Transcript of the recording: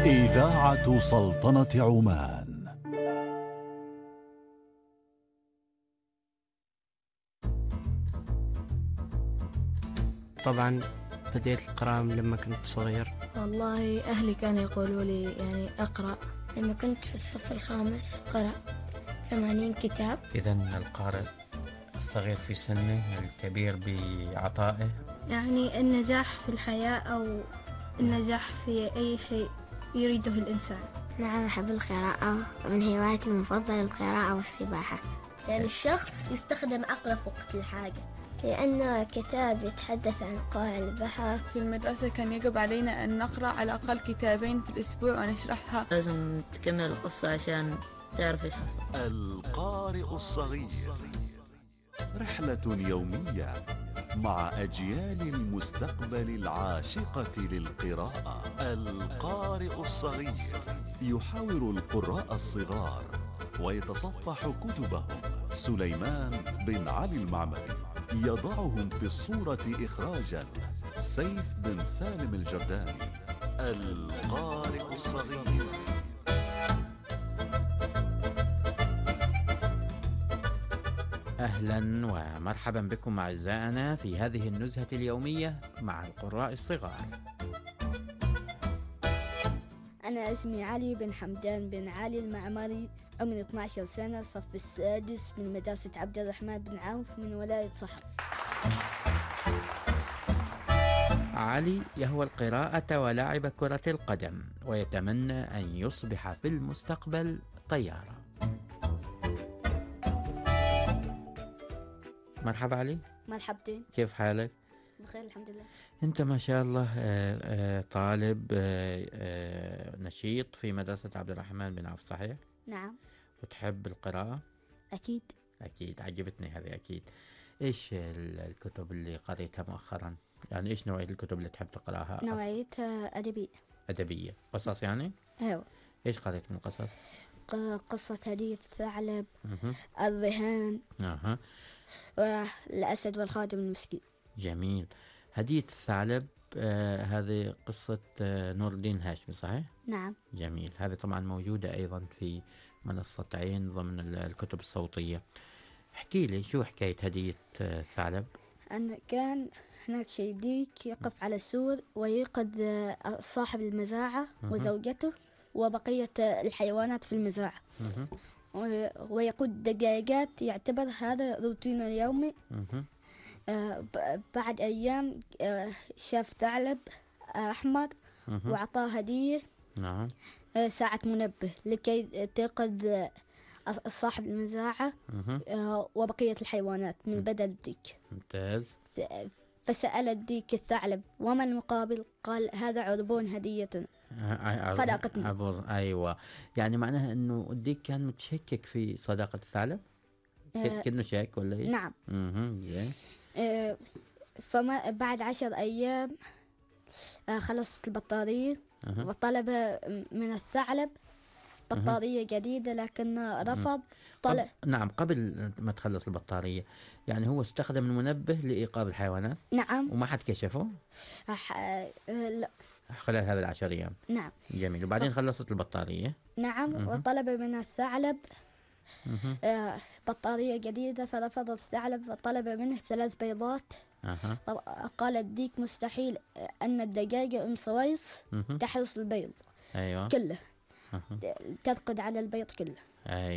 إذاعة سلطنة عمان. طبعا بديت القراءة من لما كنت صغير. والله أهلي كانوا يقولوا لي يعني أقرأ. لما كنت في الصف الخامس قرأ 80 كتاب. إذن القارئ الصغير في سنه الكبير بعطائه. يعني النجاح في الحياة أو النجاح في أي شيء يريده الإنسان. نعم، أحب القراءة، من هواياتي المفضلة القراءة والسباحة. يعني الشخص يستخدم عقله في وقت الحاجة، لأنه كتاب يتحدث عن قاع البحر. في المدرسة كان يجب علينا أن نقرأ على الأقل كتابين في الأسبوع ونشرحها. لازم تكمل القصة عشان تعرف إيش حصل. القارئ الصغير، رحلة يومية مع أجيال المستقبل العاشقة للقراءة. القارئ الصغير يحاور القراء الصغار ويتصفح كتبهم. سليمان بن علي المعمري يضعهم في الصورة إخراجا. سيف بن سالم الجرداني. القارئ الصغير. أهلا ومرحبا بكم أعزائنا في هذه النزهة اليومية مع القراء الصغار. أنا اسمي علي بن حمدان بن علي المعمري، عمري 12 سنة، صف السادس من مدرسة عبد الرحمن بن عوف من ولاية صحر. علي يهوى القراءة ولعب كرة القدم ويتمنى أن يصبح في المستقبل طيارة. مرحبا علي. مرحبتين. كيف حالك؟ بخير الحمد لله. أنت ما شاء الله طالب نشيط في مدرسة عبد الرحمن بن عوف، صحيح؟ نعم. وتحب القراءة؟ أكيد. أكيد، عجبتني هذه أكيد. إيش الكتب اللي قريتها مؤخرا؟ يعني إيش نوعية الكتب اللي تحب تقرأها؟ نوعيتها أدبية. أدبية، قصص يعني؟ أيوة. إيش قريت من قصص؟ قصة هدية الثعلب، الرهان، والأسد والخادم المسكين. جميل. هدية الثعلب هذه قصة نور الدين هاشمي، صحيح؟ نعم. جميل. هذه طبعا موجودة أيضا في منصة عين ضمن الكتب الصوتية. احكي لي شو حكاية هدية الثعلب؟ أن كان هناك شيديك يقف على السور ويقظ صاحب المزرعة وزوجته وبقية الحيوانات في المزرعة، ويقود دقائقات، يعتبر هذا روتينه اليومي. بعد أيام شاف ثعلب أحمر وأعطاه هدية. نعم. ساعة منبه لكي تيقظ صاحب المزرعة وبقية الحيوانات من بدل الديك. ممتاز. فسأل الديك الثعلب وما المقابل؟ قال هذا عربون هديتنا. صداقتنا. أيوة، يعني معناها أنه الديك كان متشكك في صداقة الثعلب؟ كأنه شاك ولا إيه؟ نعم. فما بعد 10 أيام خلصت البطارية وطلب من الثعلب بطارية جديدة، لكن رفض. نعم، قبل ما تخلص البطارية يعني هو استخدم المنبه لإيقاظ الحيوانات. نعم. وما حد كشفه؟ لا. خلال هذه 10 أيام. نعم. جميل. وبعدين خلصت البطارية. نعم. وطلب من الثعلب بطارية جديدة، فرفض الثعلب وطلب منه 3 بيضات. قال الديك مستحيل أن الدجاجة أم سويس تحرس البيض. أيوة. كله ترقد على البيض كله. أيوة.